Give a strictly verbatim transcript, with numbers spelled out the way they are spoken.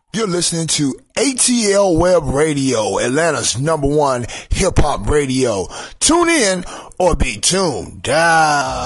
You're listening to A T L Web Radio, Atlanta's number one hip-hop radio. Tune in or be tuned out.